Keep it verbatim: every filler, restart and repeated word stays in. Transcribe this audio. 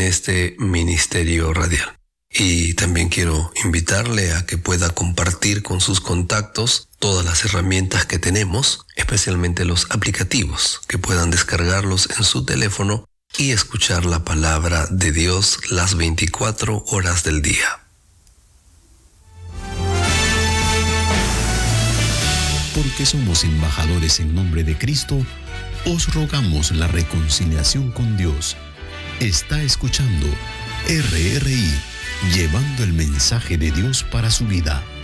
este ministerio radial. Y también quiero invitarle a que pueda compartir con sus contactos todas las herramientas que tenemos, especialmente los aplicativos, que puedan descargarlos en su teléfono y escuchar la palabra de Dios las veinticuatro horas del día. Porque somos embajadores en nombre de Cristo, os rogamos la reconciliación con Dios. Está escuchando R R I, llevando el mensaje de Dios para su vida.